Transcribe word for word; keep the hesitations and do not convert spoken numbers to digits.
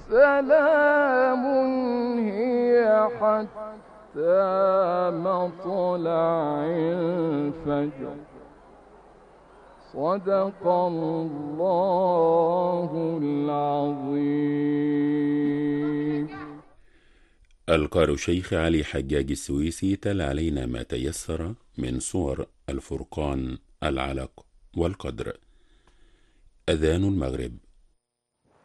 سلام هي حتى مطلع الفجر. صدق الله العظيم. القارئ الشيخ علي حجاج السويسي تلا علينا ما تيسر من سور الفرقان، العلق والقدر. أذان المغرب.